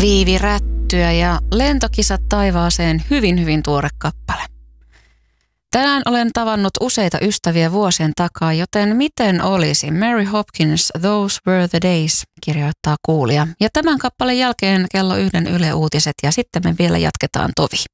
Viivirättyä ja lentokisat taivaaseen hyvin tuore kappale. Tänään olen tavannut useita ystäviä vuosien takaa, joten miten olisi? Mary Hopkins, Those Were the Days, kirjoittaa kuulija. Ja tämän kappaleen jälkeen kello 1 Yle Uutiset ja sitten me vielä jatketaan tovi.